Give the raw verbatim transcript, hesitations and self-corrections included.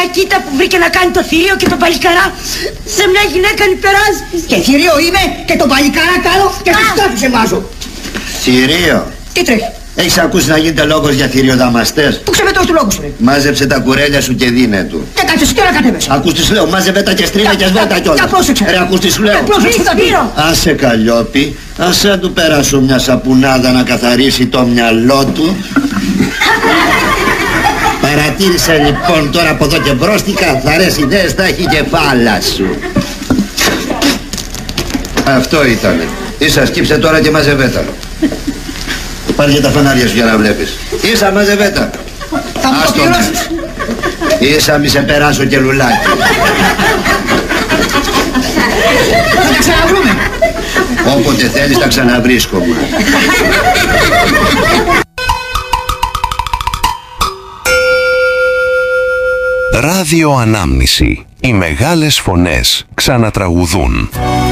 κοίτα που βρήκε να κάνει το θηρίο και το παλικαρά σε μια γυναίκα υπεράσπιση. Και θηρίο είμαι και το παλικαρά κάνω και το στάφι σε βάζω. Θηρίο. Τι τρέχει? Έχεις ακούσει να γίνεται λόγος για θηριοδαμαστές? Πού ξεμετώ του λόγου σου, ρε? Μάζεψε τα κουρέλια σου και δίνε του. Και κάτσε και να κατέβεσαι. Ακούς τι σου λέω, μάζευε τα και στρίβε και σβέτα κιόλας. Για πρόσεξε. Ρε ακούς τι σου λέω. Πρόσεξε τα πήρω. Άσε Καλλιόπη, ας να του περάσω μια σαπουνάδα να καθαρίσει το μυαλό του. Παρατήρησε λοιπόν τώρα από εδώ και μπρος τι καθαρές ιδέες θα έχει η κεφάλα σου. Αυτό ήτανε. Ίσα σκύψε τώρα και μαζευέτα. Πάρε και τα φανάρια σου για να βλέπεις. Ίσα μαζευέτα. Θα μου το πληρώσεις. Ίσα μη σε περάσω και λουλάκι. Θα τα ξαναβρούμε. Όποτε θέλεις τα ξαναβρίσκομαι. Ράδιο Ανάμνηση. Οι μεγάλες φωνές ξανατραγουδούν.